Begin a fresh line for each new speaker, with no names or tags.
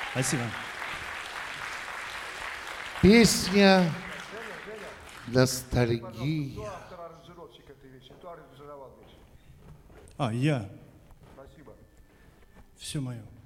Спасибо.
Песня «Ностальгия».
Кто автор аранжировщик этой вещи? Кто аранжировал вещь?
Я.
Спасибо.
Все мое.